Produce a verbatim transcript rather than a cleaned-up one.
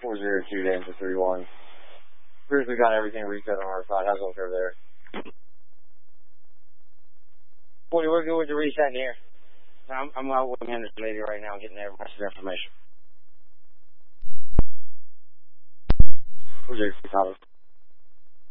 four zero two to answer three one. Grizzly got everything reset on our side. How's it look over there? Woody, we're good with the reset here. I'm, I'm out with this lady right now getting their rest of the information. four zero two, Thomas.